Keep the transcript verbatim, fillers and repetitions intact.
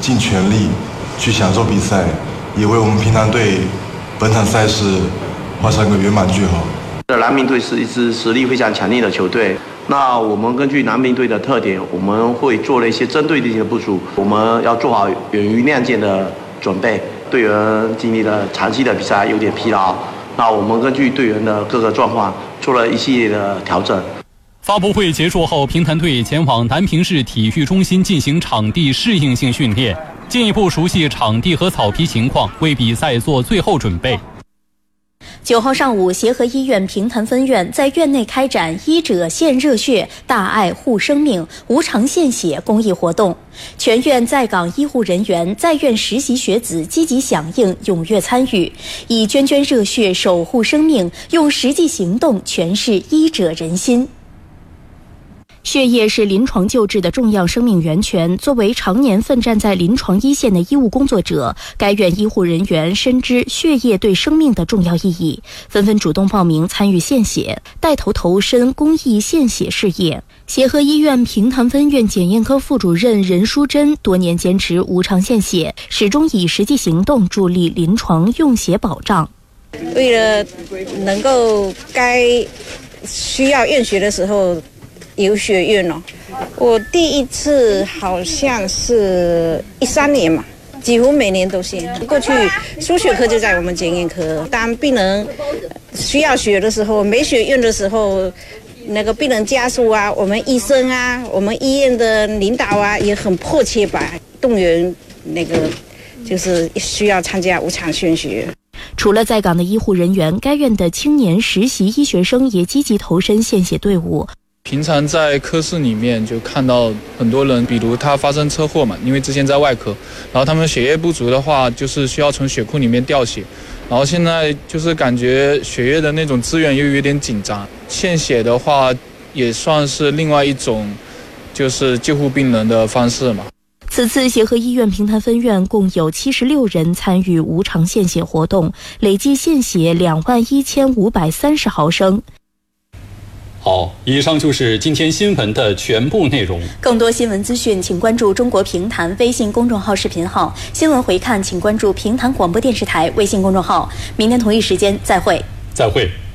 尽全力去享受比赛，也为我们平潭队本场赛事画上个圆满句号。 南明队是一支实力非常强劲的球队，那我们根据南明队的特点，我们会做了一些针对性的部署，我们要做好远于亮剑的准备。队员经历了长期的比赛，有点疲劳，那我们根据队员的各个状况做了一系列的调整。 发布会结束后，平潭队前往南平市体育中心进行场地适应性训练，进一步熟悉场地和草皮情况，为比赛做最后准备。 九号上午，协和医院平潭分院在院内开展医者献热血，大爱护生命无偿献血公益活动。全院在岗医护人员、在院实习学子积极响应，踊跃参与，以捐捐热血守护生命，用实际行动诠释医者仁心。血液是临床救治的重要生命源泉。作为常年奋战在临床一线的医务工作者，该院医护人员深知血液对生命的重要意义，纷纷主动报名参与献血，带头投身公益献血事业。协和医院平潭分院检验科副主任任淑珍多年坚持无偿献血，始终以实际行动助力临床用血保障。 为了能够该需要验血的时候有血运哦，我第一次好像是一三年嘛，几乎每年都献。过去输血科就在我们检验科，当病人需要血的时候，没血运的时候，那个病人家属啊，我们医生啊，我们医院的领导啊，也很迫切吧动员那个就是需要参加无偿献血。 除了在岗的医护人员，该院的青年实习医学生也积极投身献血队伍。 平常在科室里面就看到很多人，比如他发生车祸嘛，因为之前在外科，然后他们血液不足的话，就是需要从血库里面调血，然后现在就是感觉血液的那种资源又有点紧张，献血的话也算是另外一种就是救护病人的方式嘛。 此次协和医院平潭分院共有七十六人参与无偿献血活动，累计献血两万一千五百三十毫升。 好，以上就是今天新闻的全部内容。 更多新闻资讯，请关注中国平潭微信公众号视频号。新闻回看，请关注平潭广播电视台微信公众号。明天同一时间再会。 再会。